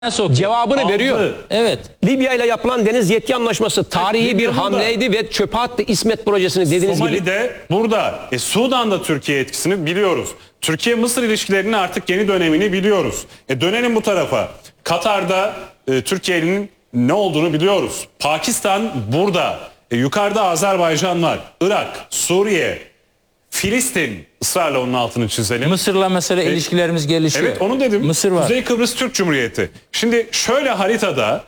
cevabını veriyor. Evet. Libya ile yapılan deniz yetki anlaşması tarihi bir hamleydi ve çöpe attı İsmet projesini dediğiniz gibi. Somali'de burada. Sudan'da Türkiye etkisini biliyoruz. Türkiye-Mısır ilişkilerinin artık yeni dönemini biliyoruz. Dönelim bu tarafa. Katar'da Türkiye'nin ne olduğunu biliyoruz. Pakistan burada. Yukarıda Azerbaycan var. Irak, Suriye, Filistin, ısrarla onun altını çizelim. Mısır'la mesela ilişkilerimiz gelişiyor. Evet, onu dedim. Mısır var. Kuzey Kıbrıs Türk Cumhuriyeti. Şimdi şöyle haritada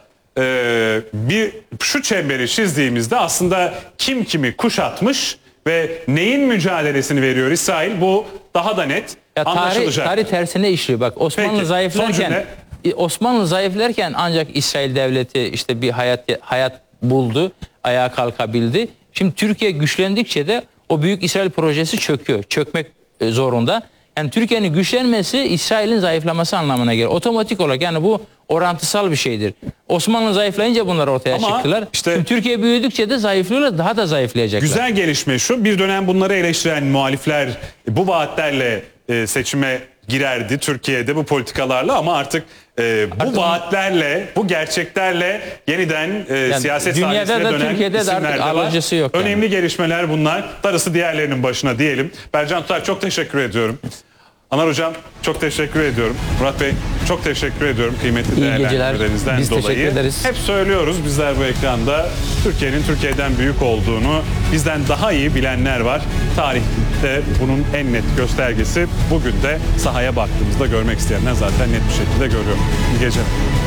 şu çemberi çizdiğimizde aslında kim kimi kuşatmış ve neyin mücadelesini veriyor İsrail, bu daha da net anlaşılacak. Tarih tersine işliyor. Bak Osmanlı Peki, zayıflarken ancak İsrail devleti işte bir hayat buldu, ayağa kalkabildi. Şimdi Türkiye güçlendikçe de o büyük İsrail projesi çöküyor. Çökmek zorunda. Yani Türkiye'nin güçlenmesi İsrail'in zayıflaması anlamına gelir. Otomatik olarak, yani bu orantısal bir şeydir. Osmanlı zayıflayınca bunlar ortaya çıktılar. işte şimdi Türkiye büyüdükçe de zayıflıyorlar, daha da zayıflayacaklar. Güzel gelişme şu: bir dönem bunları eleştiren muhalifler bu vaatlerle seçime girerdi Türkiye'de, bu politikalarla, ama artık bu vaatlerle, bu gerçeklerle yeniden siyaset sahnesine dönen Türkiye'de de isimler artık de var. alıcısı yok. Önemli gelişmeler bunlar. Darısı diğerlerinin başına diyelim. Bercan Tutar, çok teşekkür ediyorum. Anar Hocam, çok teşekkür ediyorum. Murat Bey, çok teşekkür ediyorum kıymetli değerlendirmelerinizden Biz dolayı. teşekkür ederiz. Hep söylüyoruz bizler bu ekranda, Türkiye'nin Türkiye'den büyük olduğunu bizden daha iyi bilenler var. Tarihte bunun en net göstergesi, bugün de sahaya baktığımızda görmek isteyenler zaten net bir şekilde görüyor. İyi geceler.